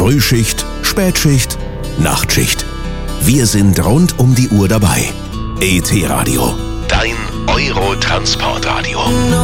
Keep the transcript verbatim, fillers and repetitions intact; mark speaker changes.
Speaker 1: Frühschicht, Spätschicht, Nachtschicht. Wir sind rund um die Uhr dabei. E T Radio, dein Euro-Transportradio.